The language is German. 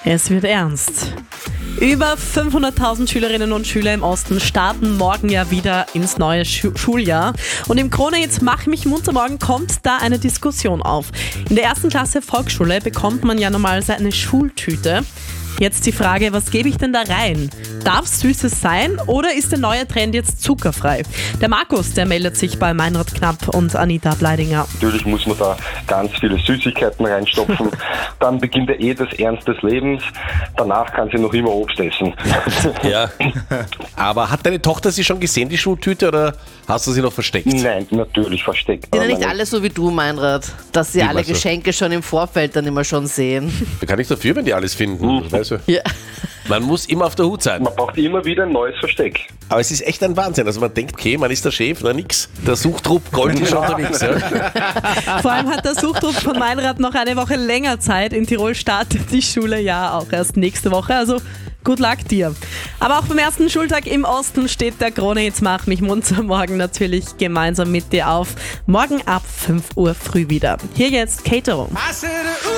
Es wird ernst. Über 500.000 Schülerinnen und Schüler im Osten starten morgen ja wieder ins neue Schuljahr. Und im Krone-Hit Mach mich munter morgen kommt da eine Diskussion auf. In der 1. Klasse Volksschule bekommt man ja normalerweise eine Schultüte. Jetzt die Frage, was gebe ich denn da rein? Darf es Süßes sein oder ist der neue Trend jetzt zuckerfrei? Der Markus, der meldet sich bei Meinrad Knapp und Anita Bleidinger. Natürlich muss man da ganz viele Süßigkeiten reinstopfen. Dann beginnt ja das Ernst des Lebens. Danach kann sie noch immer Obst essen. Ja, aber hat deine Tochter sie schon gesehen, die Schultüte, oder hast du sie noch versteckt? Nein, natürlich versteckt. Sind ja nicht alle so wie du, Meinrad, dass sie Wie alle meinst du? Geschenke schon im Vorfeld dann immer schon sehen. Da kann ich dafür, wenn die alles finden. Weißt du? Ja. Man muss immer auf der Hut sein. Man braucht immer wieder ein neues Versteck. Aber es ist echt ein Wahnsinn. Also man denkt, okay, man ist der Chef, na nix. Der Suchtrupp Gold ist schon unterwegs. Ja. Vor allem hat der Suchtrupp von Meinrad noch eine Woche länger Zeit. In Tirol startet die Schule ja auch erst nächste Woche. Also good luck dir. Aber auch beim ersten Schultag im Osten steht der Krone-Hit Mach mich munter morgen natürlich gemeinsam mit dir auf. Morgen ab 5 Uhr früh wieder. Hier jetzt Caterung. I said, ooh.